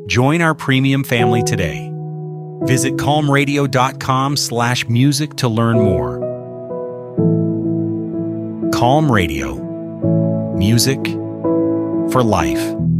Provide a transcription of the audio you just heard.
Join our premium family today. Visit calmradio.com/music to learn more. Calm Radio. Music for life.